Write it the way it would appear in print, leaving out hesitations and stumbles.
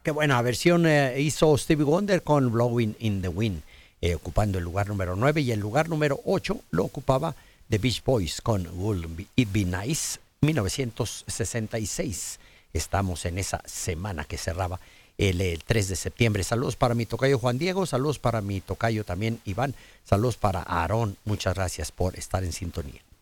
Qué buena versión hizo Stevie Wonder con Blowing in the Wind, ocupando el lugar número 9, y el lugar número 8 lo ocupaba The Beach Boys con Would It Be Nice, 1966. Estamos en esa semana que cerraba el 3 de septiembre. Saludos para mi tocayo Juan Diego, saludos para mi tocayo también Iván, saludos para Aarón. Muchas gracias por estar en sintonía.